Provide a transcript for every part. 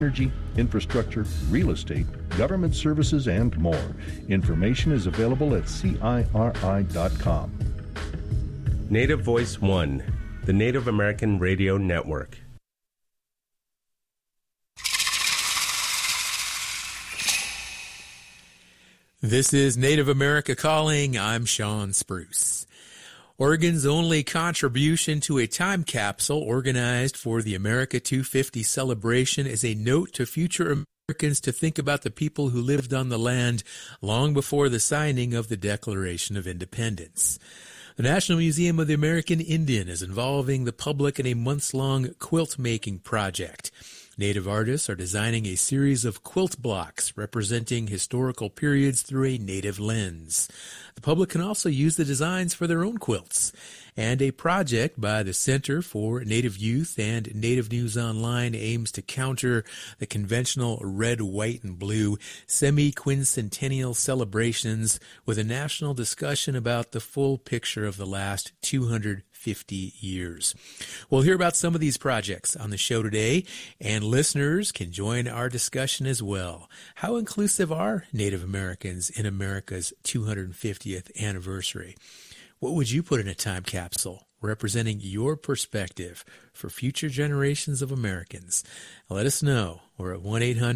energy, infrastructure, real estate, government services, and more. Information is available at CIRI.com. Native Voice One, the Native American Radio Network. This is Native America Calling. I'm Sean Spruce. Oregon's only contribution to a time capsule organized for the America 250 celebration is a note to future Americans to think about the people who lived on the land long before the signing of the Declaration of Independence. The National Museum of the American Indian is involving the public in a months-long quilt-making project. Native artists are designing a series of quilt blocks representing historical periods through a Native lens. The public can also use the designs for their own quilts. And a project by the Center for Native Youth and Native News Online aims to counter the conventional red, white, and blue semi-quincentennial celebrations with a national discussion about the full picture of the last 250 years. We'll hear about some of these projects on the show today, and listeners can join our discussion as well. How inclusive are Native Americans in America's 250th anniversary? What would you put in a time capsule representing your perspective for future generations of Americans? Let us know. We're at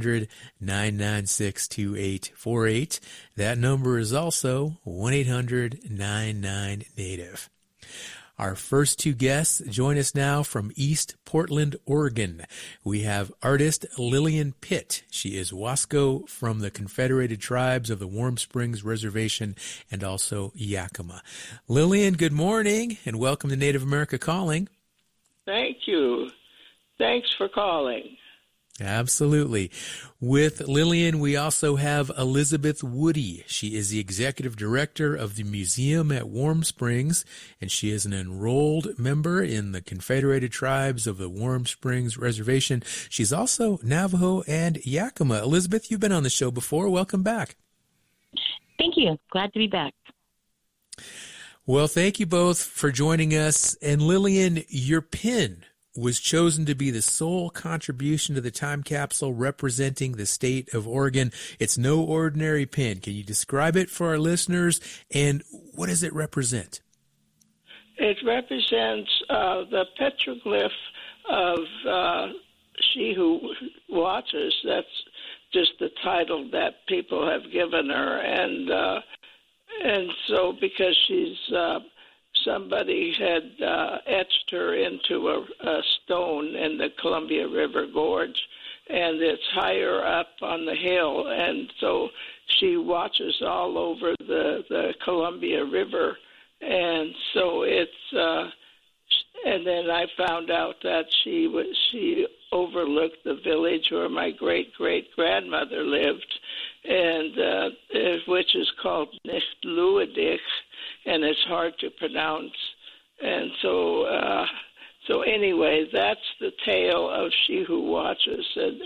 1-800-996-2848. That number is also 1-800-99-NATIVE. Our first two guests join us now from East Portland, Oregon. We have artist Lillian Pitt. She is Wasco from the Confederated Tribes of the Warm Springs Reservation and also Yakima. Lillian, good morning and welcome to Native America Calling. Thank you. Thanks for calling. Absolutely. With Lillian, we also have Elizabeth Woody. She is the executive director of the museum at Warm Springs, and she is an enrolled member in the Confederated Tribes of the Warm Springs Reservation. She's also Navajo and Yakima. Elizabeth, you've been on the show before. Welcome back. Thank you. Glad to be back. Well, thank you both for joining us. And Lillian, your pin was chosen to be the sole contribution to the time capsule representing the state of Oregon. It's no ordinary pin. Can you describe it for our listeners, and what does it represent? It represents the petroglyph of She Who Watches. That's just the title that people have given her. And so because she's somebody had etched her into a stone in the Columbia River Gorge, and it's higher up on the hill, and so she watches all over the Columbia River, and so it's and then I found out that she overlooked the village where my great-great-grandmother lived, and which is called Nichtluidig, and it's hard to pronounce. And so anyway, that's the tale of She Who Watches,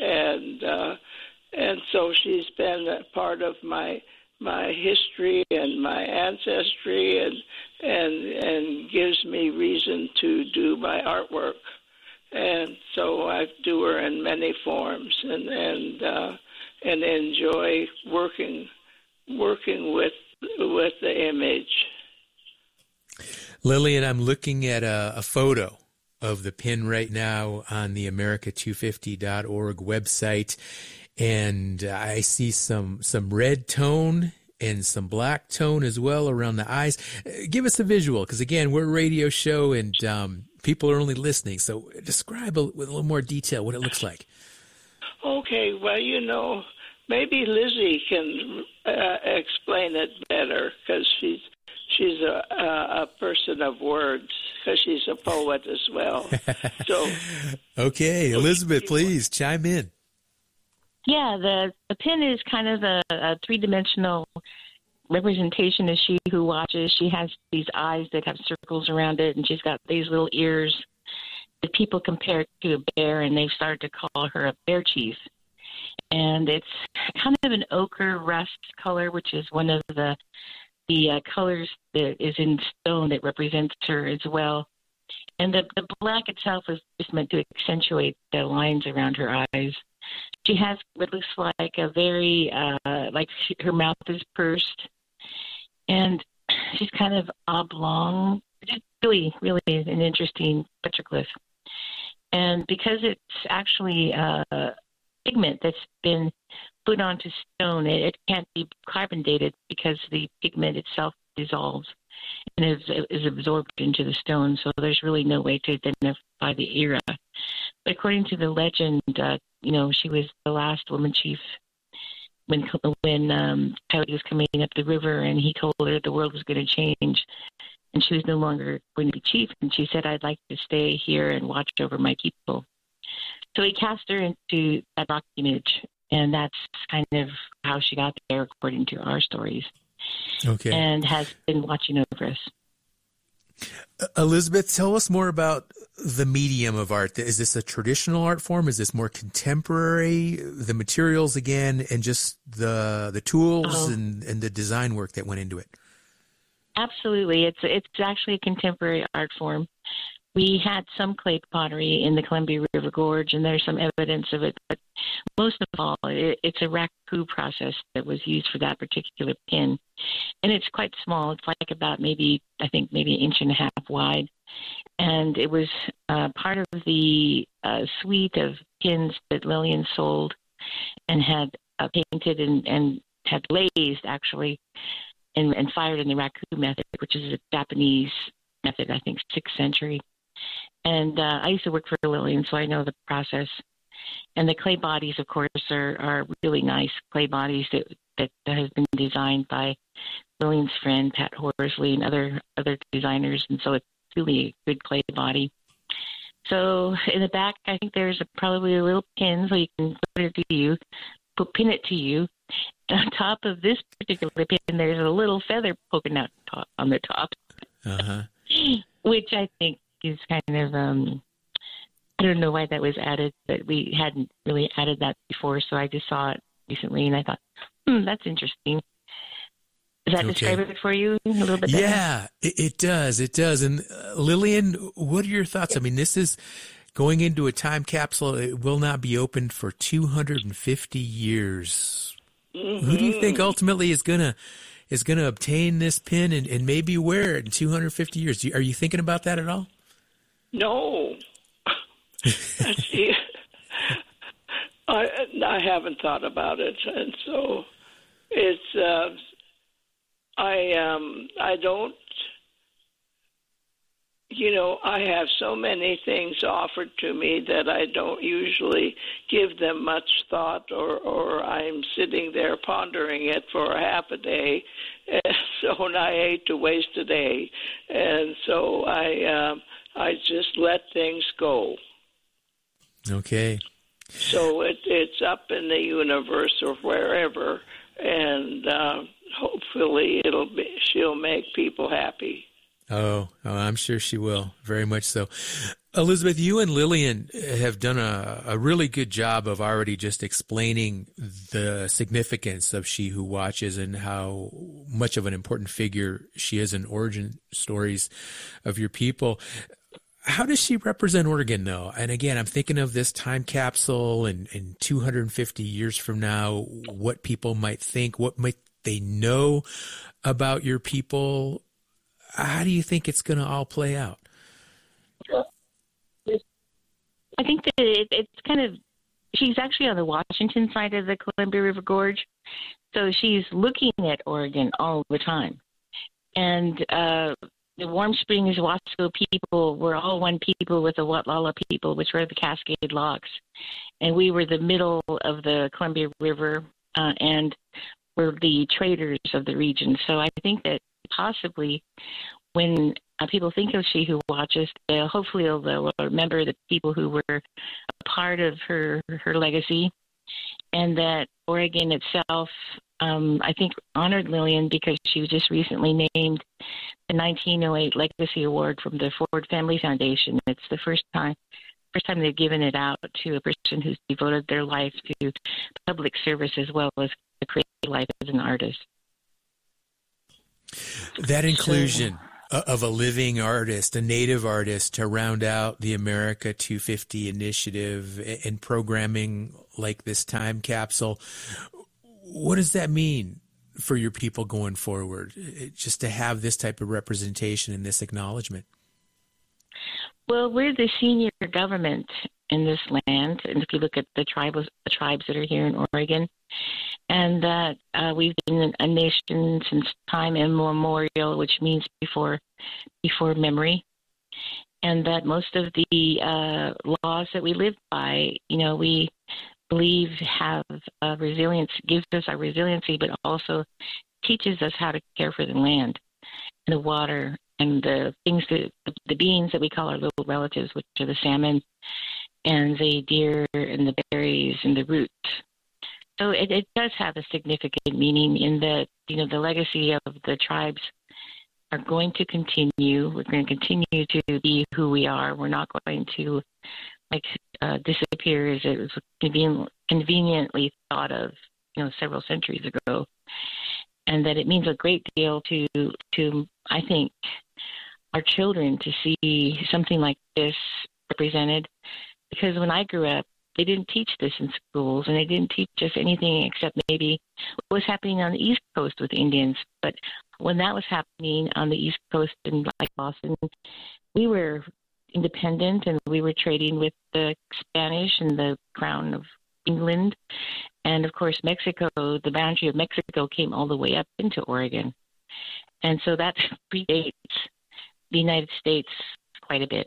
and so she's been a part of my history and my ancestry, and gives me reason to do my artwork. And so I do her in many forms, and enjoy working with the image. Lillian, I'm looking at a photo of the pin right now on the America250.org website, and I see some red tone and some black tone as well around the eyes. Give us a visual, because again, we're a radio show and people are only listening, so describe with a little more detail what it looks like. Okay, well, maybe Lizzie can explain it better, because she's a person of words, because she's a poet as well. So, okay, Elizabeth, please chime in. Yeah, the pin is kind of a three-dimensional representation of She Who Watches. She has these eyes that have circles around it, and she's got these little ears that people compare to a bear, and they've started to call her a bear chief. And it's kind of an ochre rust color, which is one of the colors that is in stone that represents her as well. And the black itself is just meant to accentuate the lines around her eyes. She has what looks like a very, her mouth is pursed, and she's kind of oblong. It's really, really an interesting petroglyph. And because it's actually a pigment that's been put onto stone, it can't be carbon dated because the pigment itself dissolves and is absorbed into the stone. So there's really no way to identify the era. But according to the legend, she was the last woman chief when Coyote was coming up the river, and he told her the world was going to change, and she was no longer going to be chief. And she said, "I'd like to stay here and watch over my people." So he cast her into that rock image, and that's kind of how she got there, according to our stories. Okay. And has been watching over us. Elizabeth, tell us more about the medium of art. Is this a traditional art form? Is this more contemporary? The materials again, and just the tools and the design work that went into it. Absolutely, it's actually a contemporary art form. We had some clay pottery in the Columbia River Gorge, and there's some evidence of it. But most of all, it's a raku process that was used for that particular pin. And it's quite small. It's like about maybe an inch and a half wide. And it was part of the suite of pins that Lillian sold and had painted and had glazed, actually, and fired in the raku method, which is a Japanese method, I think, 6th century. And I used to work for Lillian, so I know the process. And the clay bodies, of course, are really nice clay bodies that has been designed by Lillian's friend, Pat Horsley, and other designers. And so it's really a good clay body. So in the back, I think there's probably a little pin, so you can pin it to you. On top of this particular pin, there's a little feather poking out on the top, which I think is kind of, I don't know why that was added, but we hadn't really added that before, so I just saw it recently, and I thought, that's interesting. Does that describe it for you a little bit better? Yeah, it does. It does. And Lillian, what are your thoughts? I mean, this is going into a time capsule. It will not be opened for 250 years. Mm-hmm. Who do you think ultimately is gonna obtain this pin and maybe wear it in 250 years? Are you thinking about that at all? No. I haven't thought about it, and so it's I don't. I have so many things offered to me that I don't usually give them much thought, or I'm sitting there pondering it for half a day, and so I hate to waste a day, and so I just let things go. Okay. So it's up in the universe or wherever, and hopefully she'll make people happy. Oh, I'm sure she will. Very much so. Elizabeth, you and Lillian have done a really good job of already just explaining the significance of She Who Watches and how much of an important figure she is in origin stories of your people. How does she represent Oregon, though? And again, I'm thinking of this time capsule and 250 years from now, what people might think, what might they know about your people. How do you think it's going to all play out? I think that it's kind of, she's actually on the Washington side of the Columbia River Gorge, so she's looking at Oregon all the time. And the Warm Springs Wasco people were all one people with the Watlala people, which were the Cascade Locks. And we were the middle of the Columbia River and were the traders of the region. So I think that possibly when people think of She Who Watches, hopefully they'll remember the people who were a part of her legacy, and that Oregon itself, I think, honored Lillian because she was just recently named the 1908 Legacy Award from the Ford Family Foundation. It's the first time they've given it out to a person who's devoted their life to public service as well as a creative life as an artist. That inclusion of a living artist, a native artist, to round out the America 250 initiative and programming like this time capsule. What does that mean for your people going forward, just to have this type of representation and this acknowledgement? Well, we're the senior government in this land, and if you look at the tribes that are here in Oregon, and that we've been a nation since time immemorial, which means before memory, and that most of the laws that we live by, we believe have resilience, gives us our resiliency, but also teaches us how to care for the land and the water and the things the beings that we call our little relatives, which are the salmon and the deer and the berries and the roots. So it does have a significant meaning in that, the legacy of the tribes are going to continue. We're going to continue to be who we are. We're not going to disappear as it was conveniently thought of, several centuries ago. And that it means a great deal to I think, our children to see something like this represented. Because when I grew up, they didn't teach this in schools, and they didn't teach us anything except maybe what was happening on the East Coast with Indians. But when that was happening on the East Coast in like Boston, we were independent, and we were trading with the Spanish and the Crown of England. And, of course, Mexico, the boundary of Mexico came all the way up into Oregon. And so that predates the United States quite a bit.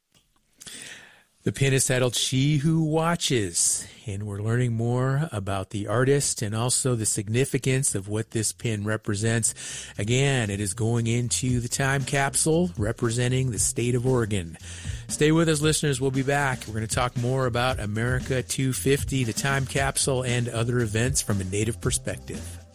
The pin is titled She Who Watches, and we're learning more about the artist and also the significance of what this pin represents. Again, it is going into the time capsule representing the state of Oregon. Stay with us, listeners. We'll be back. We're going to talk more about America 250, the time capsule, and other events from a Native perspective.